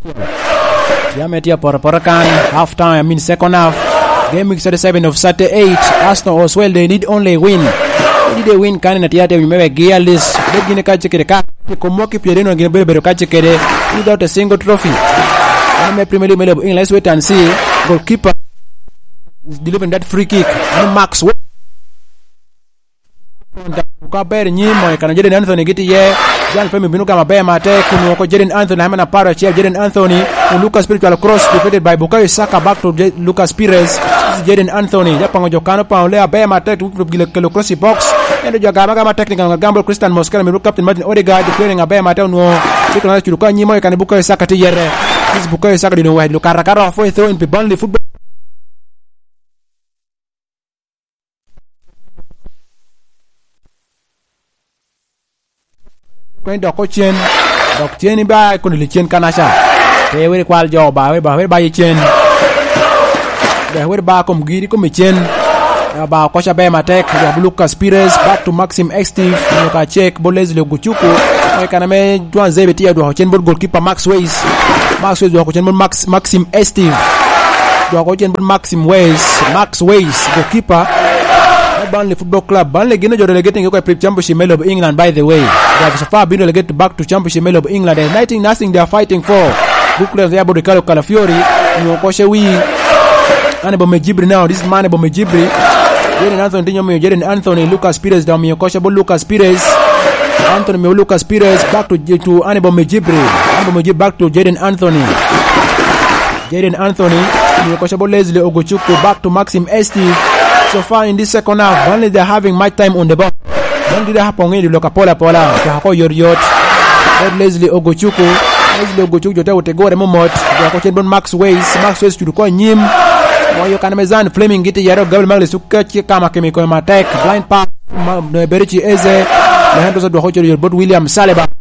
Yametia Parakan, half time, I mean second half. Game week 37 of Saturday 8. Arsenal as well, they need only win. They need a win, can not yet you may gearless. They gonna catch a Komoki Pierino Gilbert catch a without a single trophy. I'm Premier League. Let's wait and see. Goalkeeper is delivering that free kick. And Max Kaber Nyimo kana Jadon Anthony giti ye Jan Femi binuka mabaya mate kunuko Jadon Anthony hamana para chia Jadon Anthony Lucas spiritual cross defended by Bukayo Saka back to Lucas Pires. This is Jadon Anthony japango jokano pa ole abaya mate to kilo cross box endo jagaba kama technical gamble Christian Mosquera miru captain Martin Odegaard declaring abaya mate no biko churuka Nyimo kana Bukayo Saka tiyere. This Bukayo Saka dino wide lukarakara for throw in Burnley football kwenda kochen dokchen ba kunili chen kanasha te we kwal jo ba we chen de we ba kom giri kom chen ba kocha ba matek de Lucas Pires back to Maxim Steve ka check bolez le guchuku e kana me Juan Zebeti do chen goalkeeper Max Ways do ko chen Maxim Steve do ko chen Maxim Max Ways goalkeeper Burnley Football Club. Burnley gino jo relegating ko Championship Medal of England by the way. They have so far been relegated back to Championship Medal of England. There's nothing they are fighting for. Good players there about Ricardo Calafiori, Nyokoshe wi Anebo Mejibri now. This man Anebo Mejibri. Jadon Anthony, Lucas Pires down Nyokoshe about Lucas Pires. Anthony Lucas Pires back to Anebo Mejibri. Anebo Mejibri back to Jadon Anthony. Nyokoshe about Leslie Ogochukwu back to Maxim Steve. So far in this second half, only they're having much time on the ball. Don't do that happen when you look at Pola. Kako Yoriot, Leslie Ogochukwu, Jota would go the moment. They are coaching Max Ways to call him. Or you can imagine Fleming get a yellow government to catch Kama Chemical attack, blind pass, Berichi Eze, the handles of the Hotel, but William Saliba.